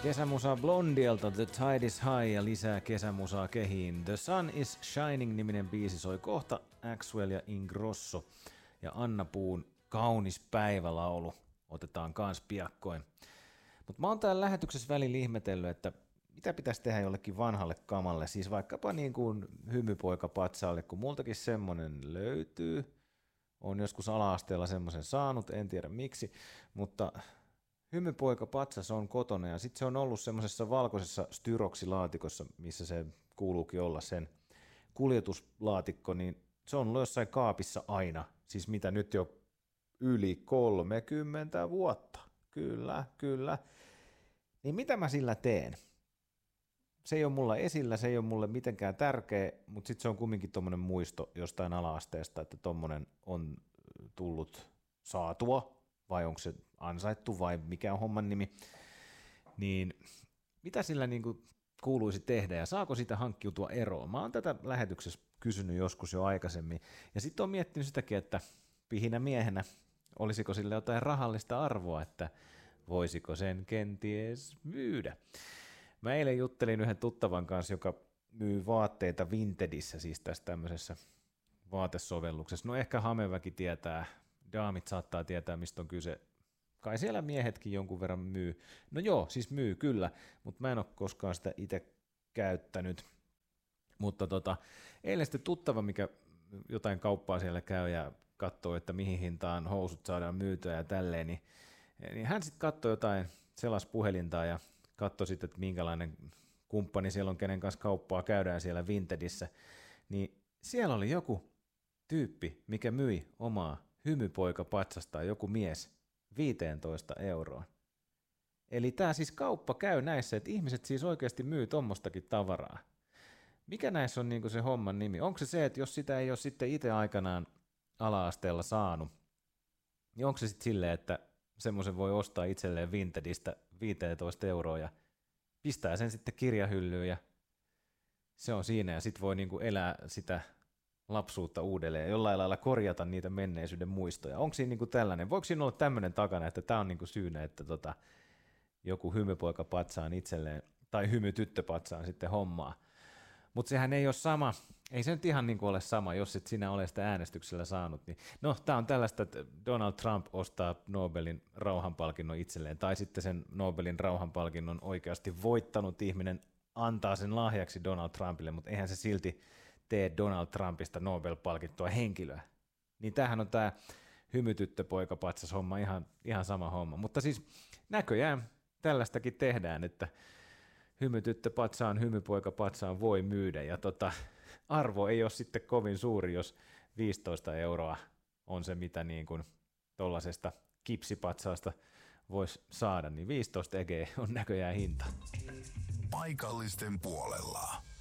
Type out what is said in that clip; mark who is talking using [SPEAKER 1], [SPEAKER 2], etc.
[SPEAKER 1] Kesämusa Blondielta The Tide is High ja lisää kesämusaa kehiin. The Sun is Shining-niminen biisi soi kohta, Axwell ja Ingrosso ja Anna Puun kaunis päivälaulu otetaan kans piakkoin. Mutta mä oon täällä lähetyksessä välillä ihmetellyt, että mitä pitäisi tehdä jollekin vanhalle kamalle, siis vaikkapa niin kuin hymypoikapatsaalle, kun multakin semmonen löytyy. Oon joskus ala-asteella semmoisen saanut, en tiedä miksi, mutta hymypoikapatsas on kotona ja sitten se on ollut semmoisessa valkoisessa styroksilaatikossa, missä se kuuluukin olla sen kuljetuslaatikko, niin se on ollut jossain kaapissa aina, siis mitä nyt jo yli 30 vuotta, kyllä. Niin mitä mä sillä teen? Se ei ole mulla esillä, se ei ole mulle mitenkään tärkeä, mutta sitten se on kumminkin tommonen muisto jostain ala-asteesta, että tommonen on tullut saatua, vai onko se ansaittu, vai mikä on homman nimi, niin mitä sillä niinku kuuluisi tehdä, ja saako sitä hankkiutua eroon? Mä oon tätä lähetyksessä kysynyt joskus jo aikaisemmin, ja sitten oon miettinyt sitäkin, että pihinä miehenä, olisiko sillä jotain rahallista arvoa, että voisiko sen kenties myydä. Mä eilen juttelin yhden tuttavan kanssa, joka myy vaatteita Vintedissä, siis tässä tämmöisessä vaatesovelluksessa. No ehkä Hameväki tietää, daamit saattaa tietää, mistä on kyse. Kai siellä miehetkin jonkun verran myy. No joo, siis myy kyllä, mutta mä en ole koskaan sitä itse käyttänyt. Mutta eilen sitten tuttava, mikä jotain kauppaa siellä käy ja katsoo, että mihin hintaan housut saadaan myytyä ja tälleen, niin hän sitten katsoi jotain selaspuhelintaa ja katsoi sitten, että minkälainen kumppani siellä on, kenen kanssa kauppaa käydään siellä Vintedissä, niin siellä oli joku tyyppi, mikä myi omaa hymypoikapatsastaan, joku mies, 15 €. Eli tämä siis kauppa käy näissä, että ihmiset siis oikeasti myy tommostakin tavaraa. Mikä näissä on niinku se homman nimi? Onko se, että jos sitä ei ole sitten itse aikanaan ala-asteella saanut, niin onko se sitten silleen, että semmoisen voi ostaa itselleen Vintedistä 15 € ja pistää sen sitten kirjahyllyyn ja se on siinä ja sitten voi niinku elää sitä lapsuutta uudelleen ja jollain lailla korjata niitä menneisyyden muistoja. Onko siinä niinku tällainen? Voiko siinä olla tämmöinen takana, että tämä on niinku syynä, että joku hymypoika patsaan itselleen tai hymytyttö patsaan sitten hommaa? Mutta sehän ei ole sama, ei se nyt ihan niin kuin ole sama, jos et sinä ole sitä äänestyksellä saanut. Niin, no, tämä on tällaista, että Donald Trump ostaa Nobelin rauhanpalkinnon itselleen, tai sitten sen Nobelin rauhanpalkinnon oikeasti voittanut ihminen antaa sen lahjaksi Donald Trumpille, mutta eihän se silti tee Donald Trumpista Nobel-palkittua henkilöä. Niin tämähän on tämä hymytyttöpoikapatsas homma, ihan sama homma. Mutta siis näköjään tällaistakin tehdään, että hymytyttö patsaan, hymypoika patsaan voi myydä, ja arvo ei ole sitten kovin suuri, jos 15 € on se, mitä niin kuin tollasesta kipsipatsaasta voisi saada, niin 15 € on näköjään hinta.
[SPEAKER 2] Paikallisten puolella.